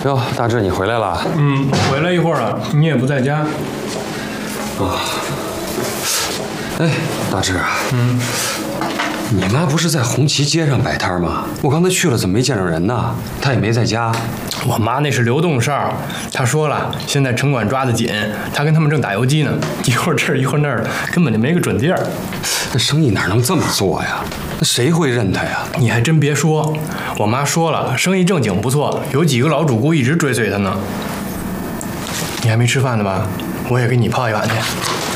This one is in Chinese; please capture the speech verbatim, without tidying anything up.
哟，大志，你回来了？ 嗯，回来一会儿了，你也不在家。 啊。哎，大志啊。 嗯。 你妈不是在红旗街上摆摊吗？我刚才去了，怎么没见着人呢？她也没在家。 我妈那是流动哨，她说了，现在城管抓得紧，她跟他们正打游击呢，一会儿这儿一会儿那儿的，根本就没个准地儿。 那生意哪能这么做呀？那谁会认她呀？ 你还真别说，我妈说了，生意正经不错，有几个老主顾一直追随她呢。你还没吃饭呢吧？我也给你泡一碗去。